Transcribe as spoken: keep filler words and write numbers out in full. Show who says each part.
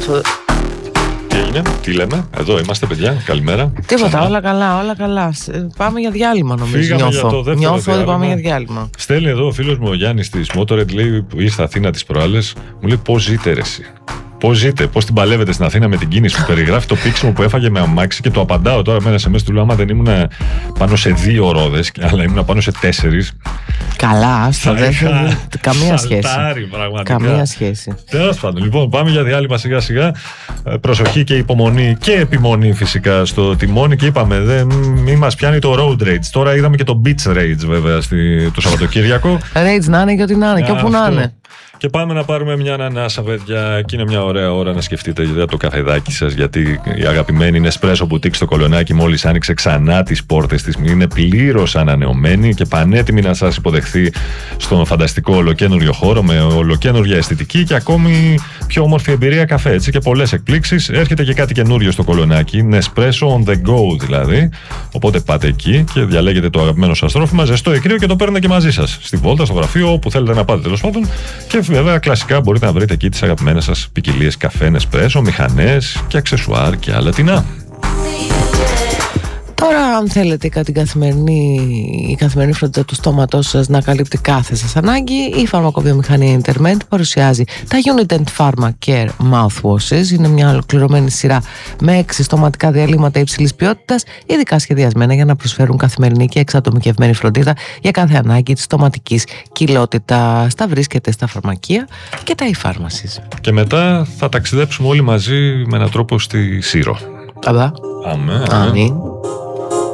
Speaker 1: αυτό.
Speaker 2: Τι έγινε, τι λέμε, εδώ είμαστε παιδιά, καλημέρα.
Speaker 1: Τίποτα,
Speaker 2: Ξανά.
Speaker 1: όλα καλά, όλα καλά. Πάμε για διάλειμμα νομίζω.
Speaker 2: Φύγαμε
Speaker 1: νιώθω.
Speaker 2: για το δεύτερο
Speaker 1: Νιώθω
Speaker 2: διάλειμμα.
Speaker 1: ότι πάμε για διάλειμμα.
Speaker 2: Στέλνει εδώ ο φίλος μου ο Γιάννης της Motorhead, λέει, που ήρθε Αθήνα τις προάλλες, μου λέει πώς ζείτε ρε εσύ. Πώς ζείτε, πώς την παλεύετε στην Αθήνα με την κίνηση που περιγράφει το πήξιμο που έφαγε με αμάξι και το απαντάω τώρα με ένα ες εμ ες του λέω άμα δεν ήμουν πάνω σε δύο ρόδες, αλλά ήμουν πάνω σε τέσσερις.
Speaker 1: Καλά, άστο, δεν έχει καμία σχέση.
Speaker 2: Πραγματικά.
Speaker 1: Καμία σχέση.
Speaker 2: Τέλος πάντων, λοιπόν, πάμε για διάλειμμα σιγά σιγά. Προσοχή και υπομονή και επιμονή φυσικά στο τιμόνι και είπαμε, δεν μη μας πιάνει το road rage. Τώρα είδαμε και το beach rage βέβαια στη, το Σαββατοκύριακο.
Speaker 1: Rage να είναι και ό,τι να είναι, και όπου να είναι.
Speaker 2: Και πάμε να πάρουμε μια ανανάσα, παιδιά. Και είναι μια ωραία ώρα να σκεφτείτε για το καφεδάκι σας. Γιατί η αγαπημένη Nespresso Boutique στο Κολονάκι μόλις άνοιξε ξανά τις πόρτες της. Είναι πλήρως ανανεωμένη και πανέτοιμη να σας υποδεχθεί στον φανταστικό ολοκένουργιο χώρο με ολοκένουργια αισθητική και ακόμη πιο όμορφη εμπειρία καφέ. Έτσι και πολλές εκπλήξεις. Έρχεται και κάτι καινούριο στο Κολονάκι. Nespresso on the go δηλαδή. Οπότε πάτε εκεί και διαλέγετε το αγαπημένο σας τρόφιμα, ζεστό ή κρύο και το παίρνετε και μαζί σας. Στη βόλτα, στο γραφείο, όπου θέλετε να πάτε τέλος πάντων. Και βέβαια, κλασικά μπορείτε να βρείτε εκεί τις αγαπημένες σας ποικιλίες καφέ, Nespresso, μηχανές και αξεσουάρ και άλλα τινά.
Speaker 1: Τώρα, αν θέλετε την καθημερινή, η καθημερινή φροντίδα του στόματός σας να καλύπτει κάθε σας ανάγκη, η φαρμακοβιομηχανία Interment παρουσιάζει τα Unident Pharma Care Mouthwashes. Είναι μια ολοκληρωμένη σειρά με έξι στοματικά διαλύματα υψηλής ποιότητας, ειδικά σχεδιασμένα για να προσφέρουν καθημερινή και εξατομικευμένη φροντίδα για κάθε ανάγκη της στοματικής κοιλότητας. Τα βρίσκεται στα φαρμακεία και τα e-pharmacies.
Speaker 2: Και μετά θα ταξιδέψουμε όλοι μαζί με έναν τρόπο στη Σύρο.
Speaker 1: Αμπά.
Speaker 2: Αμέ.
Speaker 1: Αμήν.